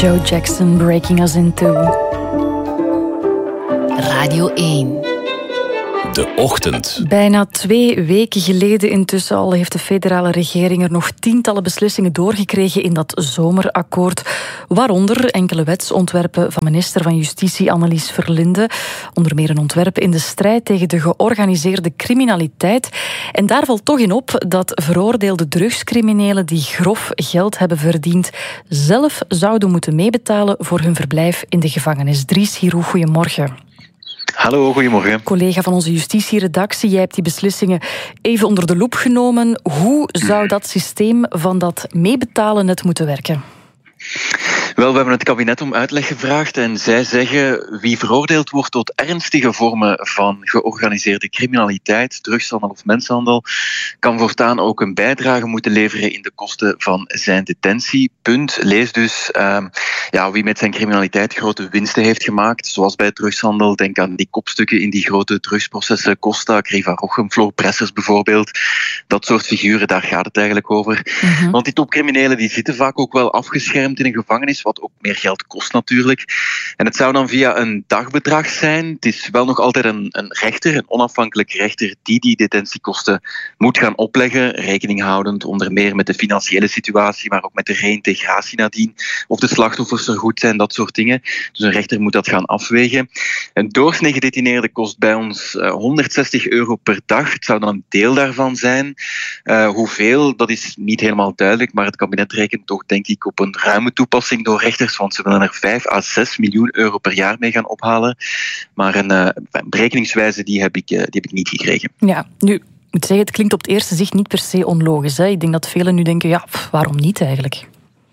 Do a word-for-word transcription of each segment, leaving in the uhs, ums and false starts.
Joe Jackson, Breaking Us Into. Radio één. De ochtend. Bijna twee weken geleden intussen al heeft de federale regering er nog tientallen beslissingen doorgekregen in dat zomerakkoord. Waaronder enkele wetsontwerpen van minister van Justitie Annelies Verlinde. Onder meer een ontwerp in de strijd tegen de georganiseerde criminaliteit. En daar valt toch in op dat veroordeelde drugscriminelen die grof geld hebben verdiend zelf zouden moeten meebetalen voor hun verblijf in de gevangenis. Dries Giroux, goedemorgen. Hallo, goedemorgen. Collega van onze justitieredactie, jij hebt die beslissingen even onder de loep genomen. Hoe zou dat systeem van dat meebetalen net moeten werken? Wel, we hebben het kabinet om uitleg gevraagd en zij zeggen wie veroordeeld wordt tot ernstige vormen van georganiseerde criminaliteit, drugshandel of mensenhandel, kan voortaan ook een bijdrage moeten leveren in de kosten van zijn detentie. Punt. Lees dus uh, ja, wie met zijn criminaliteit grote winsten heeft gemaakt, zoals bij drugshandel. Denk aan die kopstukken in die grote drugsprocessen, Costa, Kriva Rochem, Floor Pressers bijvoorbeeld. Dat soort figuren, daar gaat het eigenlijk over. Mm-hmm. Want die topcriminelen die zitten vaak ook wel afgeschermd in een gevangenis, wat ook meer geld kost natuurlijk. En het zou dan via een dagbedrag zijn. Het is wel nog altijd een, een rechter, een onafhankelijk rechter, die die detentiekosten moet gaan opleggen, rekening houdend onder meer met de financiële situatie, maar ook met de reïntegratie nadien, of de slachtoffers er goed zijn, dat soort dingen. Dus een rechter moet dat gaan afwegen. Een doorsnee gedetineerde kost bij ons uh, honderdzestig euro per dag. Het zou dan een deel daarvan zijn. Uh, hoeveel, dat is niet helemaal duidelijk, maar het kabinet rekent toch, denk ik, op een ruime toepassing door rechters, want ze willen er vijf à zes miljoen euro per jaar mee gaan ophalen. Maar een, uh, een berekeningswijze die heb, ik, uh, die heb ik niet gekregen. Ja, nu, ik moet zeggen, het klinkt op het eerste zicht niet per se onlogisch. Hè? Ik denk dat velen nu denken, ja, pff, waarom niet eigenlijk?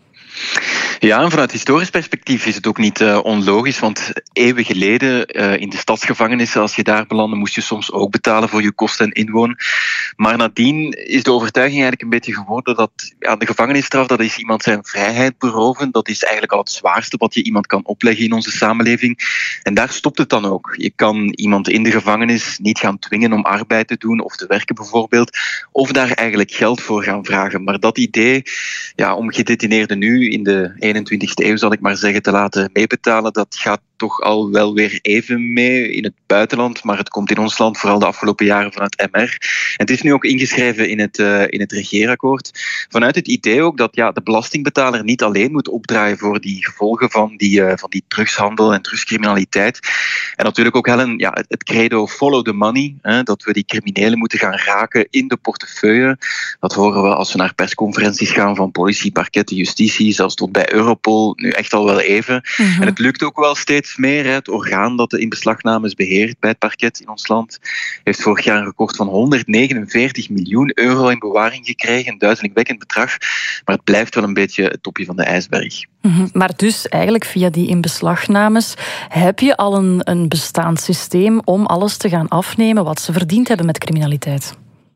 Ja, en vanuit historisch perspectief is het ook niet uh, onlogisch, want eeuwen geleden uh, in de stadsgevangenissen, als je daar belandde, moest je soms ook betalen voor je kosten en inwoon. Maar nadien is de overtuiging eigenlijk een beetje geworden dat ja, de gevangenisstraf, dat is iemand zijn vrijheid beroven. Dat is eigenlijk al het zwaarste wat je iemand kan opleggen in onze samenleving. En daar stopt het dan ook. Je kan iemand in de gevangenis niet gaan dwingen om arbeid te doen of te werken bijvoorbeeld, of daar eigenlijk geld voor gaan vragen. Maar dat idee, ja, om gedetineerden nu in de eenentwintigste eeuw, zal ik maar zeggen, te laten meebetalen, dat gaat toch al wel weer even mee in het buitenland, maar het komt in ons land vooral de afgelopen jaren vanuit M R. En het is nu ook ingeschreven in het, uh, in het regeerakkoord. Vanuit het idee ook dat ja, de belastingbetaler niet alleen moet opdraaien voor die gevolgen van die, uh, van die drugshandel en drugscriminaliteit. En natuurlijk ook, Helen, ja, het, het credo follow the money, hè, dat we die criminelen moeten gaan raken in de portefeuille. Dat horen we als we naar persconferenties gaan van politie, parquet, justitie, zelfs tot bij Europol, nu echt al wel even. Mm-hmm. En het lukt ook wel steeds meer. Het orgaan dat de inbeslagnames beheert bij het parket in ons land heeft vorig jaar een record van honderdnegenenveertig miljoen euro in bewaring gekregen. Een duizelingwekkend bedrag. Maar het blijft wel een beetje het topje van de ijsberg. Mm-hmm. Maar dus eigenlijk via die inbeslagnames heb je al een, een bestaand systeem om alles te gaan afnemen wat ze verdiend hebben met criminaliteit.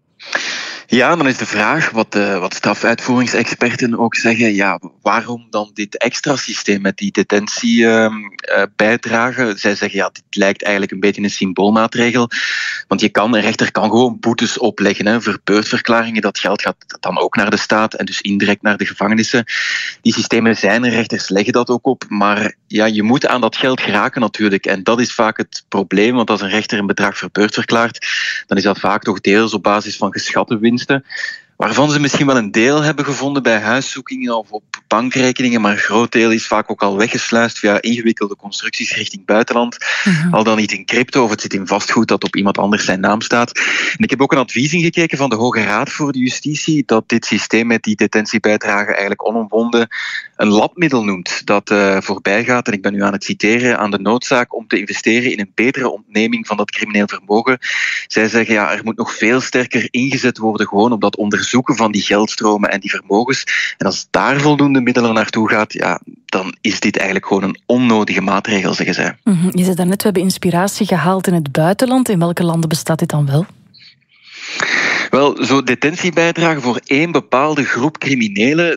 Ja, dan is de vraag, wat, de, wat strafuitvoeringsexperten ook zeggen, ja, waarom dan dit extra systeem met die detentiebijdragen? Uh, uh, Zij zeggen, ja, dit lijkt eigenlijk een beetje een symboolmaatregel, want je kan, een rechter kan gewoon boetes opleggen, hè, voor beurtverklaringen, dat geld gaat dan ook naar de staat en dus indirect naar de gevangenissen. Die systemen zijn er, rechters leggen dat ook op, maar ja, je moet aan dat geld geraken natuurlijk, en dat is vaak het probleem, want als een rechter een bedrag voor beurt verklaart, dan is dat vaak toch deels op basis van geschatte winsten, waarvan ze misschien wel een deel hebben gevonden bij huiszoekingen of op bankrekeningen, maar een groot deel is vaak ook al weggesluist via ingewikkelde constructies richting buitenland. Mm-hmm. Al dan niet in crypto of het zit in vastgoed dat op iemand anders zijn naam staat. En ik heb ook een advies ingekeken van de Hoge Raad voor de Justitie dat dit systeem met die detentiebijdragen eigenlijk onomwonden een labmiddel noemt dat uh, voorbij gaat, en ik ben nu aan het citeren, aan de noodzaak om te investeren in een betere ontneming van dat crimineel vermogen. Zij zeggen, ja, er moet nog veel sterker ingezet worden gewoon op dat onderzoeken van die geldstromen en die vermogens. En als daar voldoende middelen naartoe gaat, ja, dan is dit eigenlijk gewoon een onnodige maatregel, zeggen zij. Mm-hmm. Je zei daarnet, we hebben inspiratie gehaald in het buitenland. In welke landen bestaat dit dan wel? Wel, zo detentiebijdragen voor één bepaalde groep criminelen, dat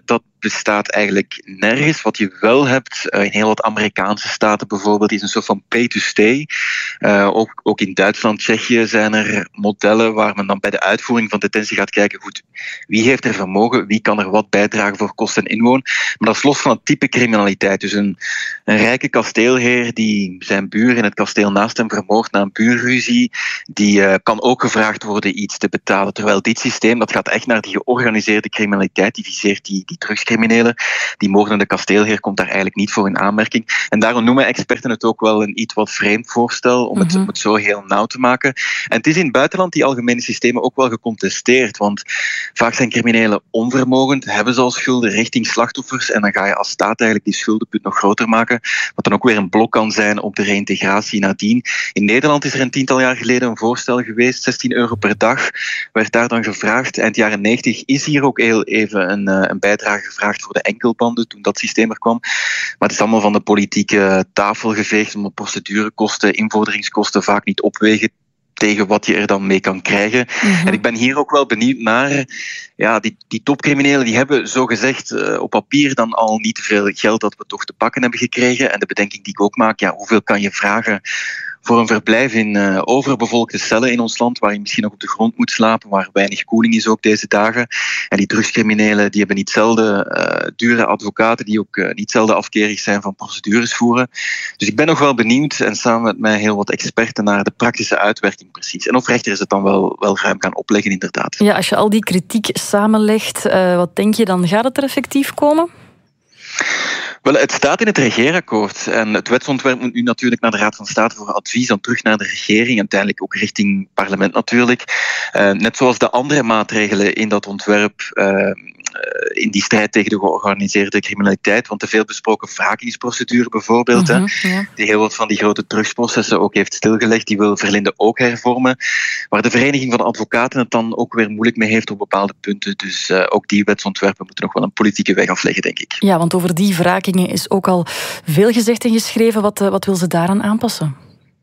bestaat eigenlijk nergens. Wat je wel hebt, uh, in heel wat Amerikaanse staten bijvoorbeeld, is een soort van pay-to-stay. Uh, ook, ook in Duitsland, Tsjechië zijn er modellen waar men dan bij de uitvoering van detentie gaat kijken, goed, wie heeft er vermogen, wie kan er wat bijdragen voor kosten en inwoon. Maar dat is los van het type criminaliteit. Dus een, een rijke kasteelheer die zijn buur in het kasteel naast hem vermoordt na een buurruzie, die uh, kan ook gevraagd worden iets te betalen. Terwijl dit systeem, dat gaat echt naar die georganiseerde criminaliteit, die viseert die, die drugscriminelen. Die moordende kasteelheer komt daar eigenlijk niet voor in aanmerking. En daarom noemen experten het ook wel een iets wat vreemd voorstel om het, mm-hmm. om het zo heel nauw te maken. En het is in het buitenland die algemene systemen ook wel gecontesteerd, want vaak zijn criminelen onvermogend, hebben ze al schulden richting slachtoffers en dan ga je als staat eigenlijk die schuldenput nog groter maken, wat dan ook weer een blok kan zijn op de reïntegratie nadien. In Nederland is er een tiental jaar geleden een voorstel geweest, zestien euro per dag, werd daar dan gevraagd. Eind jaren negentig is hier ook heel even een, een bijdrage gevraagd voor de enkelbanden, toen dat systeem er kwam. Maar het is allemaal van de politieke tafel geveegd, omdat procedurekosten, invorderingskosten vaak niet opwegen tegen wat je er dan mee kan krijgen. Mm-hmm. En ik ben hier ook wel benieuwd naar, ja, die, die topcriminelen die hebben zogezegd uh, op papier dan al niet te veel geld dat we toch te pakken hebben gekregen. En de bedenking die ik ook maak, ja, hoeveel kan je vragen voor een verblijf in uh, overbevolkte cellen in ons land, waar je misschien ook op de grond moet slapen, waar weinig koeling is ook deze dagen. En die drugscriminelen die hebben niet zelden uh, dure advocaten, die ook uh, niet zelden afkerig zijn van procedures voeren. Dus ik ben nog wel benieuwd, en samen met mij heel wat experten, naar de praktische uitwerking precies. En of rechters het dan wel, wel ruim kan opleggen, inderdaad. Ja, als je al die kritiek samenlegt, uh, wat denk je dan? Gaat het er effectief komen? Wel, het staat in het regeerakkoord en het wetsontwerp moet nu natuurlijk naar de Raad van State voor advies, dan terug naar de regering, uiteindelijk ook richting parlement natuurlijk. Uh, net zoals de andere maatregelen in dat ontwerp, uh, in die strijd tegen de georganiseerde criminaliteit, want de veelbesproken wrakingsprocedure bijvoorbeeld, mm-hmm, hè, ja. die heel wat van die grote drugsprocessen ook heeft stilgelegd, die wil Verlinde ook hervormen, waar de Vereniging van Advocaten het dan ook weer moeilijk mee heeft op bepaalde punten. Dus uh, ook die wetsontwerpen moeten nog wel een politieke weg afleggen, denk ik. Ja, want over die wrakingen is ook al veel gezegd en geschreven. Wat, wat wil ze daaraan aanpassen?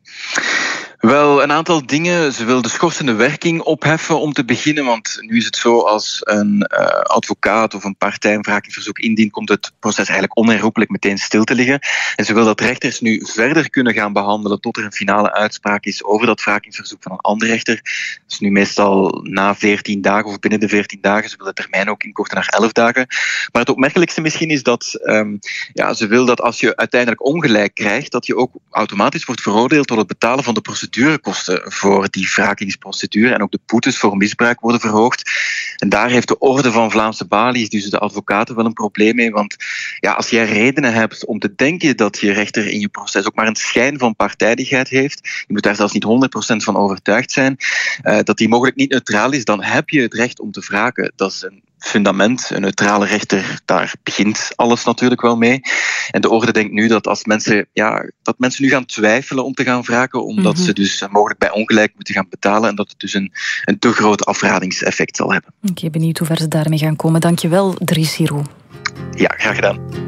Wel, een aantal dingen. Ze wil de schorsende werking opheffen om te beginnen, want nu is het zo, als een uh, advocaat of een partij een wrakingsverzoek indient, komt het proces eigenlijk onherroepelijk meteen stil te liggen. En ze wil dat rechters nu verder kunnen gaan behandelen tot er een finale uitspraak is over dat wrakingsverzoek van een andere rechter. Dat is nu meestal na veertien dagen of binnen de veertien dagen. Ze wil de termijn ook inkorten naar elf dagen. Maar het opmerkelijkste misschien is dat um, ja, ze wil dat als je uiteindelijk ongelijk krijgt, dat je ook automatisch wordt veroordeeld tot het betalen van de procedure. Procedurekosten voor die wrakingsprocedure en ook de boetes voor misbruik worden verhoogd. En daar heeft de Orde van Vlaamse Balies, dus de advocaten, wel een probleem mee, want ja, als jij redenen hebt om te denken dat je rechter in je proces ook maar een schijn van partijdigheid heeft, je moet daar zelfs niet honderd procent van overtuigd zijn, uh, dat die mogelijk niet neutraal is, dan heb je het recht om te wraken. Dat is een fundament, een neutrale rechter, daar begint alles natuurlijk wel mee. En de Orde denkt nu dat als mensen, ja, dat mensen nu gaan twijfelen om te gaan wraken, omdat mm-hmm. ze dus mogelijk bij ongelijk moeten gaan betalen en dat het dus een, een te groot afradingseffect zal hebben. Oké, okay, benieuwd hoe ver ze daarmee gaan komen. Dankjewel, Dries Hiro. Ja, graag gedaan.